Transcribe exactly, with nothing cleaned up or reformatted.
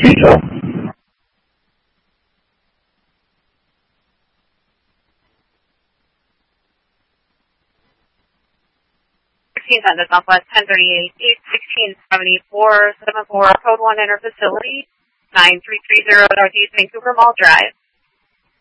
Diesel. sixteen Thunder Southwest, ten thirty-eight, East, sixteen seventy-four, seven four, Code one, enter facility, nine three three zero Northeast Vancouver Mall Drive.